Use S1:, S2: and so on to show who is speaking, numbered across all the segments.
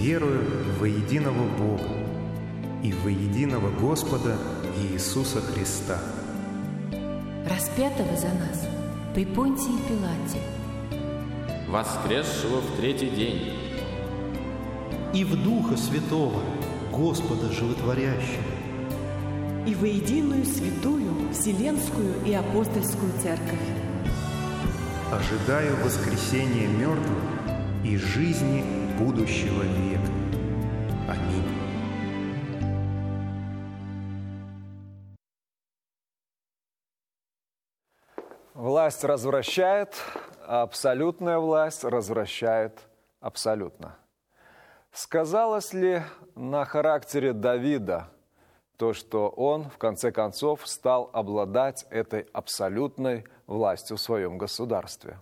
S1: верую во единого Бога и во единого Господа Иисуса Христа,
S2: распятого за нас при Понтии Пилате,
S3: воскресшего в третий день,
S4: и в Духа Святого, Господа Животворящего,
S5: и во единую святую Вселенскую и Апостольскую Церковь.
S1: ожидаю воскресения мертвых и жизни будущего века. Аминь.
S6: Власть развращает, а абсолютная власть развращает абсолютно. Сказалось ли на характере Давида то, что он, в конце концов, стал обладать этой абсолютной властью в своем государстве?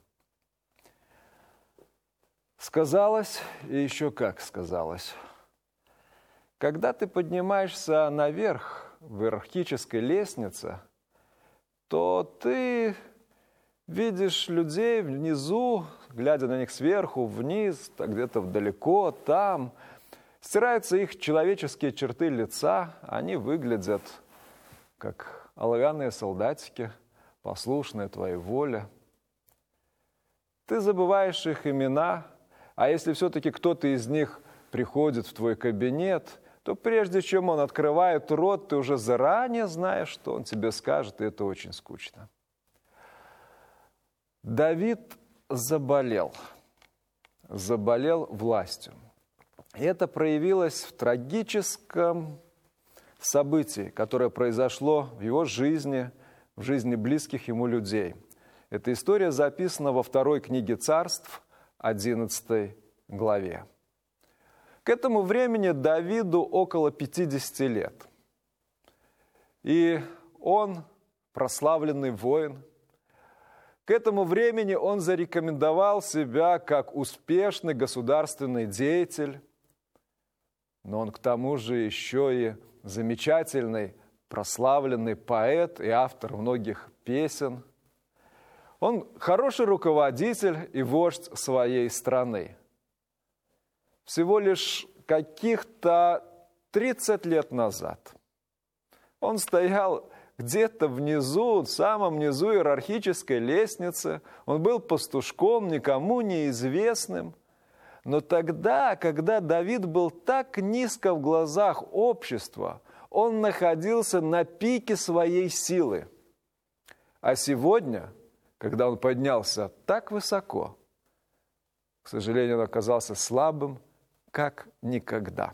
S6: Сказалось, и еще как сказалось. Когда ты поднимаешься наверх в иерархической лестнице, то ты видишь людей внизу, глядя на них сверху, вниз, где-то далеко, там. Стираются их человеческие черты лица, они выглядят как оловянные солдатики, послушные твоей воле. Ты забываешь их имена, а если все-таки кто-то из них приходит в твой кабинет, то прежде чем он открывает рот, ты уже заранее знаешь, что он тебе скажет, и это очень скучно. Давид заболел властью. И это проявилось в трагическом событии, которое произошло в его жизни, в жизни близких ему людей. Эта история записана во 2 книге Царств, 11 главе. К этому времени Давиду около 50 лет. И он прославленный воин. К этому времени он зарекомендовал себя как успешный государственный деятель, но он к тому же еще и замечательный, прославленный поэт и автор многих песен. Он хороший руководитель и вождь своей страны. Всего лишь каких-то 30 лет назад он стоял где-то внизу, в самом низу иерархической лестницы. Он был пастушком, никому неизвестным. Но тогда, когда Давид был так низко в глазах общества, он находился на пике своей силы. А сегодня, когда он поднялся так высоко, к сожалению, он оказался слабым, как никогда.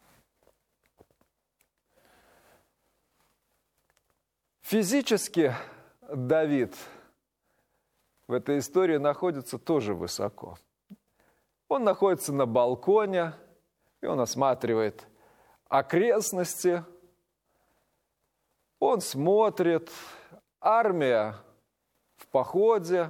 S6: Физически Давид в этой истории находится тоже высоко. Он находится на балконе, и он осматривает окрестности. Он смотрит, армия в походе,